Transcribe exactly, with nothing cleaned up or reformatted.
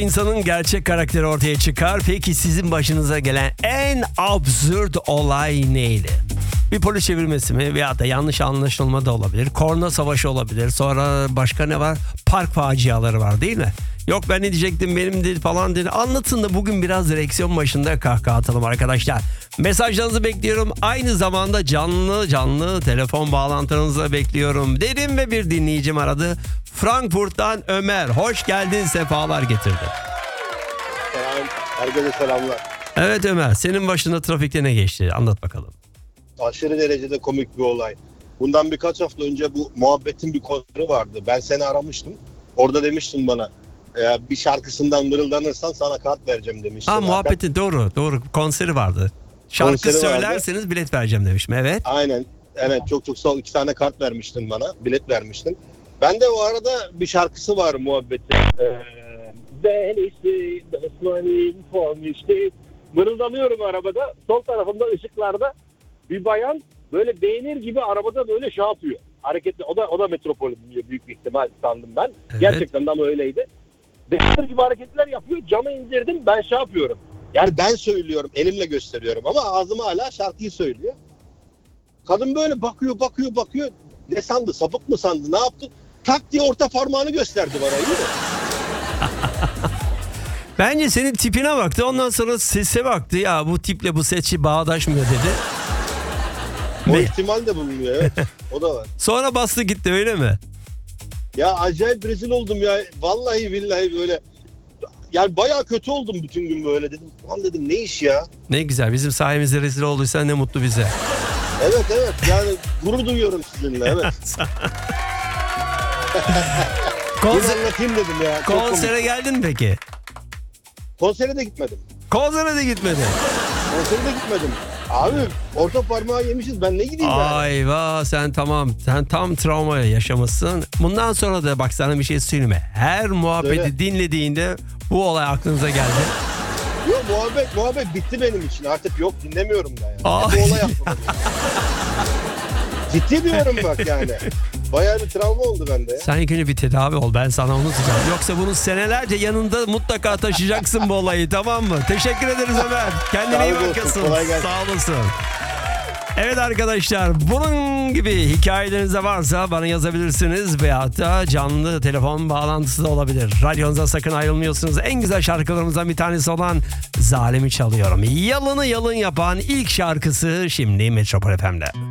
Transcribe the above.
İnsanın gerçek karakteri ortaya çıkar. Peki sizin başınıza gelen en absürt olay neydi? Bir polis çevirmesi mi veyahut da yanlış anlaşılma da olabilir. Korna savaşı olabilir. Sonra başka ne var? Park faciaları var değil mi? Yok ben ne diyecektim benim değil falan dedi. Anlatın da bugün biraz direksiyon başında kahkaha atalım arkadaşlar. Mesajlarınızı bekliyorum. Aynı zamanda canlı canlı telefon bağlantılarınızı bekliyorum dedim ve bir dinleyicim aradı. Frankfurt'tan Ömer. Hoş geldin, sefalar getirdin. Selam, herkese selamlar. Evet Ömer, senin başında trafikte ne geçti? Anlat bakalım. Aşırı derecede komik bir olay. Bundan birkaç hafta önce bu muhabbetin bir konseri vardı. Ben seni aramıştım. Orada demiştin bana eğer bir şarkısından mırıldanırsan sana kart vereceğim demiştin. Ha muhabbeti doğru doğru konseri vardı. Şarkı Konseri söylerseniz vardı. bilet vereceğim demişim, evet. Aynen. Evet çok çok sağ ol. İki tane kart vermiştin bana. Bilet vermiştin. Ben de o arada bir şarkısı var muhabbetin. Ee, ben işte dostlarım formişti. Mırıldanıyorum arabada. Sol tarafımda ışıklarda bir bayan böyle beğenir gibi arabada böyle şey yapıyor. Hareketli. O da o da metropol büyük bir ihtimal sandım ben. Evet. Gerçekten de ama öyleydi. Beğenir gibi hareketler yapıyor. Camı indirdim. Ben şey yapıyorum. Yani ben söylüyorum. Elimle gösteriyorum ama ağzım hala şarkıyı söylüyor. Kadın böyle bakıyor bakıyor bakıyor. Ne sandı? Sapık mı sandı? Ne yaptı? Tak diye orta parmağını gösterdi bana. İyi mi? Bence senin tipine baktı, ondan sonra sese baktı. Ya bu tiple bu seçi bağdaşmıyor dedi. O Ne? ihtimal de bulunuyor, evet. O da var. Sonra bastı gitti, öyle mi? Ya acayip rezil oldum ya. Vallahi billahi böyle. Yani bayağı kötü oldum bütün gün böyle dedim. Lan dedim ne iş ya? Ne güzel, bizim sayemizde rezil olduysa ne mutlu bize. Evet evet yani gurur duyuyorum sizinle, evet. Bunu Konser, anlatayım dedim ya. Çok konsere komik. geldin mi peki? Konsere de gitmedim. Konsere de gitmedi. Konsere de gitmedim. Abi orta parmağı yemişiz, ben ne gideyim yani? Ay vah, sen tamam, sen tam travma yaşamışsın. Bundan sonra da bak sana bir şey söyleyeyim mi? Her muhabbeti Söyle. dinlediğinde bu olay aklınıza geldi. Yok muhabbet muhabbet bitti benim için, artık yok dinlemiyorum da yani. Ay. Bu olay aklıma. Ciddi diyorum bak yani. Bayağı bir travma oldu bende ya. Sen ilk önce bir tedavi ol, ben sana unutacağım. Yoksa bunu senelerce yanında mutlaka taşıyacaksın bu olayı, tamam mı? Teşekkür ederiz Ömer. Kendine iyi Sağ olasın, bakasın. kolay gelsin. Sağ olasın. Evet arkadaşlar, bunun gibi hikayeleriniz de varsa bana yazabilirsiniz veyahut da canlı telefon bağlantısı da olabilir. Radyonuza sakın ayrılmıyorsunuz. En güzel şarkılarımızdan bir tanesi olan Zalimi çalıyorum. Yalını yalın yapan ilk şarkısı şimdi Metropol F M'de.